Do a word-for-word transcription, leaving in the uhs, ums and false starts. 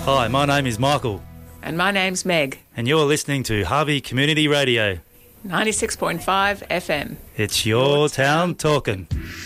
Hi, my name is Michael. And my name's Meg. And you're listening to Harvey Community Radio. ninety-six point five F M. It's your, your town, town talking.